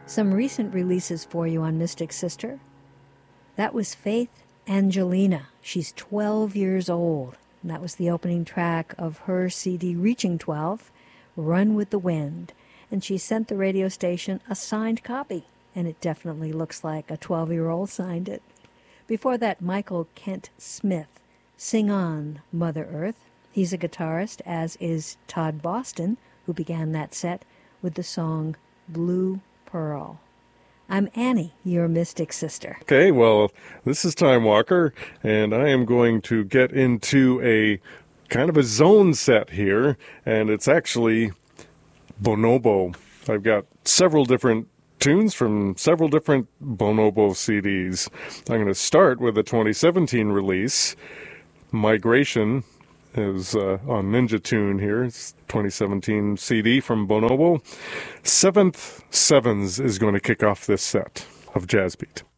Some recent releases for you on Mystic Sister. That was Faith Angelina. She's 12 years old. And that was the opening track of her CD Reaching 12, Run with the Wind. And she sent the radio station a signed copy. And it definitely looks like a 12-year-old signed it. Before that, Michael Kent Smith, Sing On, Mother Earth. He's a guitarist, as is Todd Boston, who began that set with the song Blue Pearl. I'm Annie, your Mystic Sister. Okay, well, this is Time Walker, and I am going to get into a kind of a zone set here, and it's actually Bonobo. I've got several different tunes from several different Bonobo CDs. I'm going to start with a 2017 release, Migration, is on Ninja Tune here. It's 2017 CD from Bonobo. Seventh Sevens is going to kick off this set of Jazz Beat.